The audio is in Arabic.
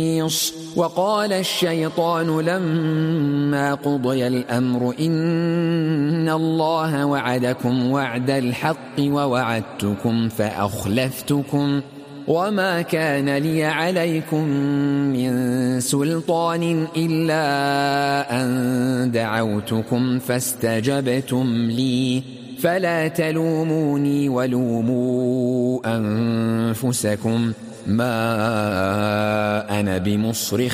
وقال الشيطان لما قضي الأمر إن الله وعدكم وعد الحق ووعدتكم فأخلفتكم وما كان لي عليكم من سلطان إلا أن دعوتكم فاستجبتم لي فلا تلوموني ولوموا أنفسكم ما أنا بمصرخ